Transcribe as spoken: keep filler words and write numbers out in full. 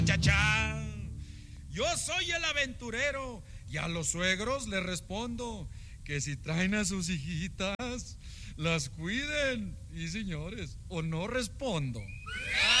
Chachá, yo soy el aventurero y a los suegros les respondo que si traen a sus hijitas, las cuiden. Y señores, o no respondo.